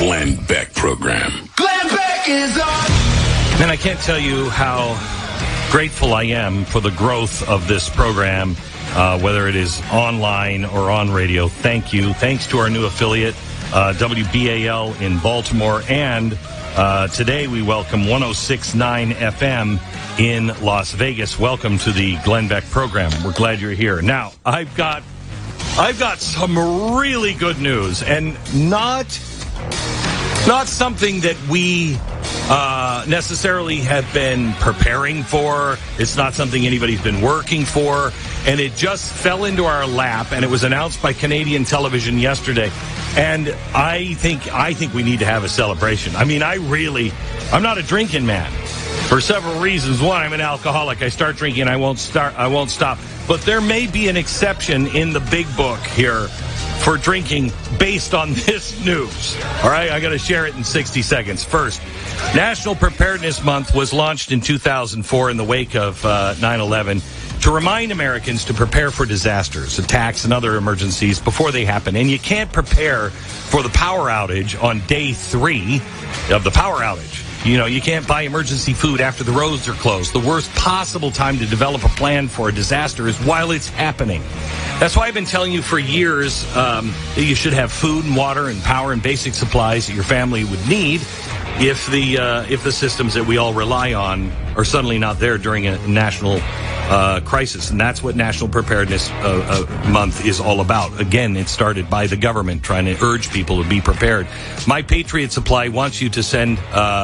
Glenn Beck Program. Glenn Beck is on. Man, I can't tell you how grateful I am for the growth of this program, whether it is online or on radio. Thank you. Thanks to our new affiliate, WBAL in Baltimore. And today we welcome 106.9 FM in Las Vegas. Welcome to the Glenn Beck Program. We're glad you're here. Now, I've got some really good news, and not something that we necessarily have been preparing for. It's not something anybody's been working for, and it just fell into our lap, and it was announced by Canadian television yesterday. And I think we need to have a celebration. I mean, I'm not a drinking man for several reasons. One, I'm an alcoholic. I start drinking, I won't stop. But there may be an exception in the big book here for drinking based on this news. All right, I got to share it in 60 seconds. First, National Preparedness Month was launched in 2004 in the wake of 9/11 to remind Americans to prepare for disasters, attacks, and other emergencies before they happen. And you can't prepare for the power outage on day 3 of the power outage. You know, you can't buy emergency food after the roads are closed. The worst possible time to develop a plan for a disaster is while it's happening. That's why I've been telling you for years that you should have food and water and power and basic supplies that your family would need if the systems that we all rely on are suddenly not there during a national crisis. And that's what National Preparedness Month is all about. Again, it started by the government trying to urge people to be prepared. My Patriot Supply wants you to send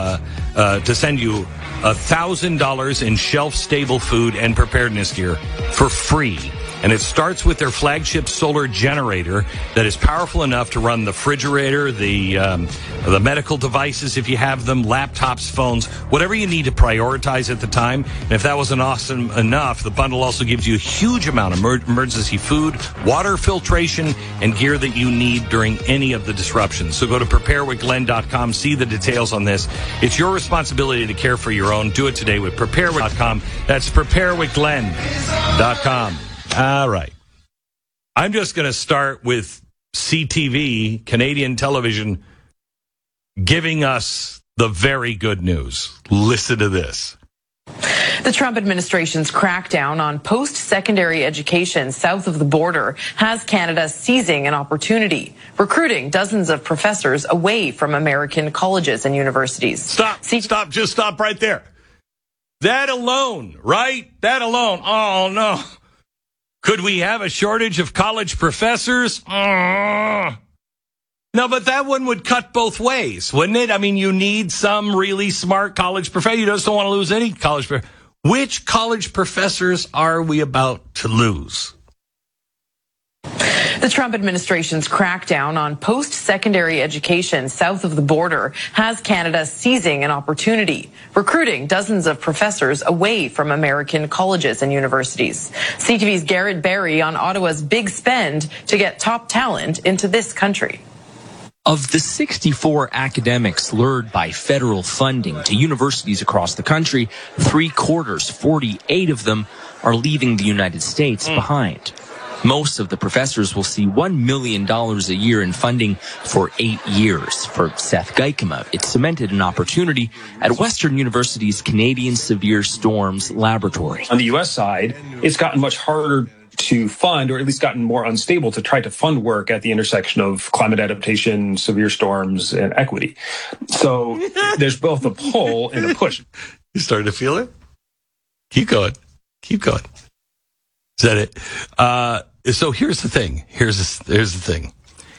you $1,000 in shelf-stable food and preparedness gear for free. And it starts with their flagship solar generator that is powerful enough to run the refrigerator, the medical devices if you have them, laptops, phones, whatever you need to prioritize at the time. And if that wasn't awesome enough, the bundle also gives you a huge amount of emergency food, water filtration, and gear that you need during any of the disruptions. So go to preparewithglenn.com, see the details on this. It's your responsibility to care for your own. Do it today with preparewith.com. That's preparewithglenn.com. All right. I'm just going to start with CTV, Canadian television, giving us the very good news. Listen to this. The Trump administration's crackdown on post-secondary education south of the border has Canada seizing an opportunity, recruiting dozens of professors away from American colleges and universities. Just stop right there. That alone, right? That alone. Oh, no. Could we have a shortage of college professors? No, but that one would cut both ways, wouldn't it? I mean, you need some really smart college professor. You just don't want to lose any college professor. Which college professors are we about to lose? The Trump administration's crackdown on post-secondary education south of the border has Canada seizing an opportunity, recruiting dozens of professors away from American colleges and universities. CTV's Garrett Barry on Ottawa's big spend to get top talent into this country. Of the 64 academics lured by federal funding to universities across the country, 3/4, 48 of them, are leaving the United States behind. Most of the professors will see $1 million a year in funding for 8 years. For Seth Geikema, it cemented an opportunity at Western University's Canadian Severe Storms Laboratory. On the U.S. side, it's gotten much harder to fund, or at least gotten more unstable to try to fund work at the intersection of climate adaptation, severe storms, and equity. So there's both a pull and a push. You starting to feel it? Keep going. Keep going. Is that it? So here's the thing. Here's the thing.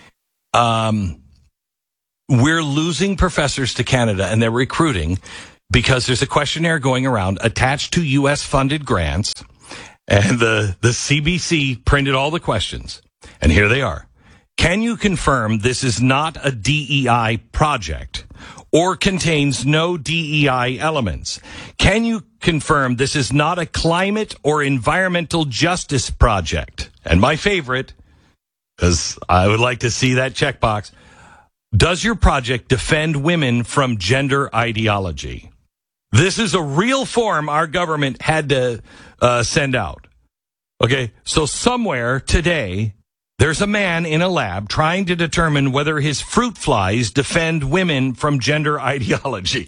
We're losing professors to Canada, and they're recruiting because there's a questionnaire going around attached to U.S. funded grants, and the CBC printed all the questions, and here they are. Can you confirm this is not a DEI project or contains no DEI elements? Can you confirm this is not a climate or environmental justice project? And my favorite, because I would like to see that checkbox, does your project defend women from gender ideology? This is a real form our government had to send out. Okay, so somewhere today, There's a man in a lab trying to determine whether his fruit flies defend women from gender ideology.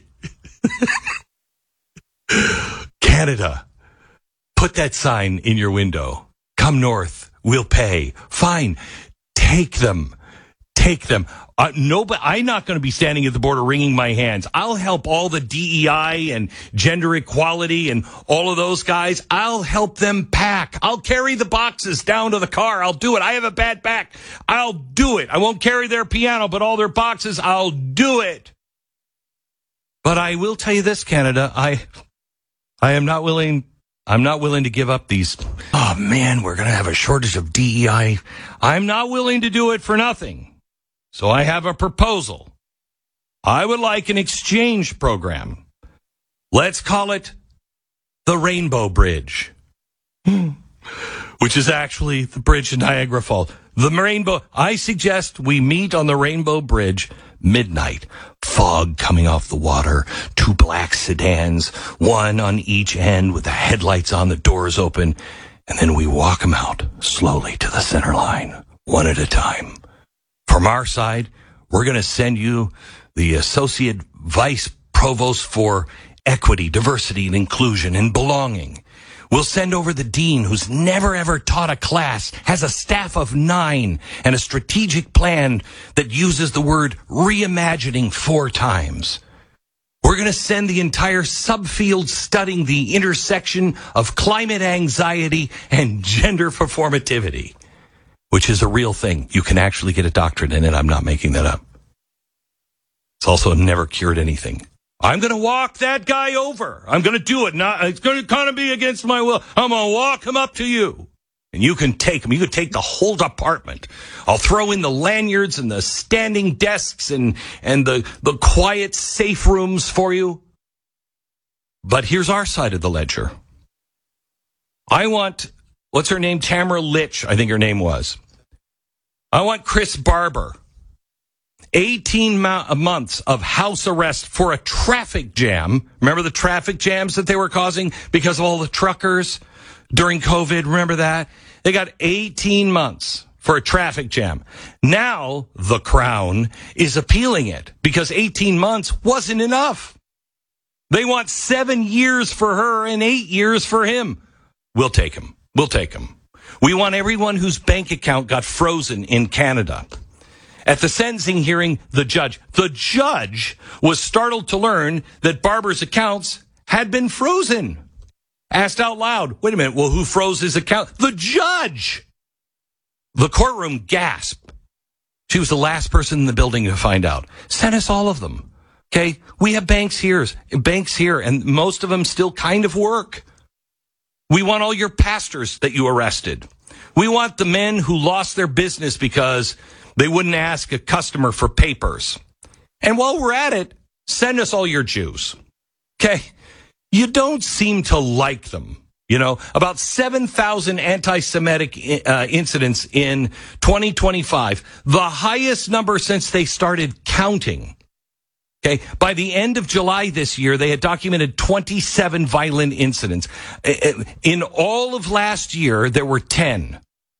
Canada, put that sign in your window. Come north, we'll pay. Fine, take them. Take them. Nobody, I'm not going to be standing at the border wringing my hands. I'll help all the DEI and gender equality and all of those guys. I'll help them pack. I'll carry the boxes down to the car. I'll do it. I have a bad back. I'll do it. I won't carry their piano, but all their boxes, I'll do it. But I will tell you this, Canada, I am not willing. I'm not willing to give up these. Oh man, we're going to have a shortage of DEI. I'm not willing to do it for nothing. So I have a proposal. I would like an exchange program. Let's call it the Rainbow Bridge, which is actually the bridge in Niagara Falls. The Rainbow. I suggest we meet on the Rainbow Bridge midnight. Fog coming off the water, 2 black sedans, one on each end with the headlights on, the doors open, and then we walk them out slowly to the center line, one at a time. From our side, we're going to send you the Associate Vice Provost for Equity, Diversity, and Inclusion and Belonging. We'll send over the dean who's never ever taught a class, has a staff of 9, and a strategic plan that uses the word reimagining 4 times. We're going to send the entire subfield studying the intersection of climate anxiety and gender performativity, which is a real thing. You can actually get a doctorate in it. I'm not making that up. It's also never cured anything. I'm going to walk that guy over. I'm going to do it. It's going to kind of be against my will. I'm going to walk him up to you. And you can take him. You can take the whole department. I'll throw in the lanyards and the standing desks and the quiet, safe rooms for you. But here's our side of the ledger. I want, what's her name? Tamara Litch, I think her name was. I want Chris Barber. 18 months of house arrest for a traffic jam. Remember the traffic jams that they were causing because of all the truckers during COVID? Remember that? They got 18 months for a traffic jam. Now the Crown is appealing it because 18 months wasn't enough. They want 7 years for her and 8 years for him. We'll take him. We'll take him. We want everyone whose bank account got frozen in Canada. At the sentencing hearing, the judge was startled to learn that Barber's accounts had been frozen. Asked out loud, wait a minute, well, who froze his account? The judge! The courtroom gasped. She was the last person in the building to find out. Send us all of them. Okay? We have banks here, and most of them still kind of work. We want all your pastors that you arrested. We want the men who lost their business because they wouldn't ask a customer for papers. And while we're at it, send us all your Jews. Okay? You don't seem to like them. You know, about 7,000 anti-Semitic incidents in 2025, the highest number since they started counting. Okay, by the end of July this year, they had documented 27 violent incidents. In all of last year, there were 10.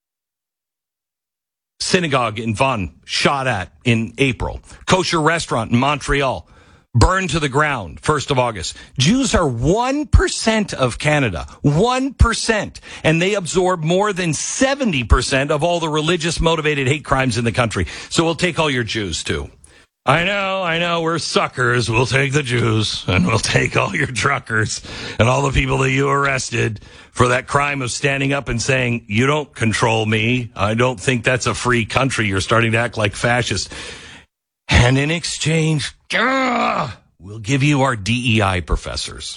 Synagogue in Vaughan shot at in April. Kosher restaurant in Montreal burned to the ground 1st of August. Jews are 1% of Canada. 1%. And they absorb more than 70% of all the religious motivated hate crimes in the country. So we'll take all your Jews too. I know, we're suckers. We'll take the Jews, and we'll take all your truckers and all the people that you arrested for that crime of standing up and saying, you don't control me. I don't think that's a free country. You're starting to act like fascists. And in exchange, we'll give you our DEI professors.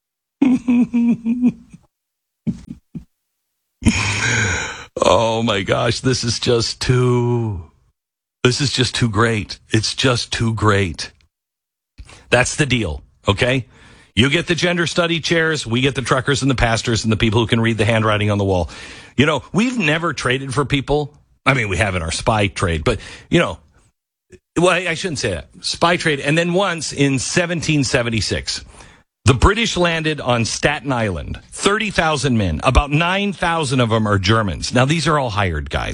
Oh my gosh, this is just too great. It's just too great. That's the deal, okay? You get the gender study chairs, we get the truckers and the pastors and the people who can read the handwriting on the wall. You know, we've never traded for people. I mean, we have in our spy trade, but, you know, well, I shouldn't say that. Spy trade. And then once in 1776, the British landed on Staten Island, 30,000 men. About 9,000 of them are Germans. Now, these are all hired guys.